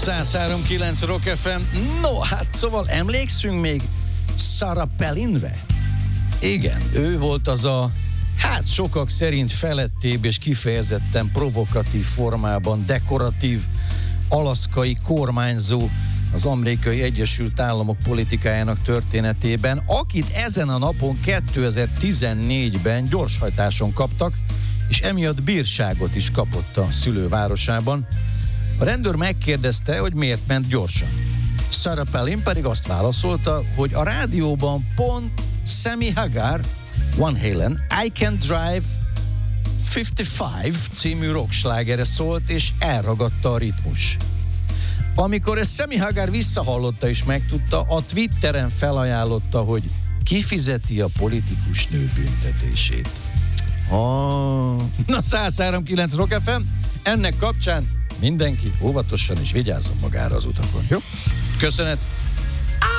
103.9 Rock FM. No, hát szóval emlékszünk még Sarah Palinre? Igen, ő volt az a, hát sokak szerint felettébb és kifejezetten provokatív formában dekoratív alaszkai kormányzó az Amerikai Egyesült Államok politikájának történetében, akit ezen a napon 2014-ben gyorshajtáson kaptak, és emiatt bírságot is kapott a szülővárosában. A rendőr megkérdezte, hogy miért ment gyorsan. Sarah Palin pedig azt válaszolta, hogy a rádióban pont Sammy Hagar, Van Halen, I Can Drive 55 című rockslágere szólt, és elragadta a ritmus. Amikor ezt Sammy Hagar visszahallotta és megtudta, a Twitteren felajánlotta, hogy kifizeti a politikus nő büntetését. Na 103.9 Rock FM, ennek kapcsán mindenki óvatosan és vigyázzon magára az utakon, jó? Köszönet!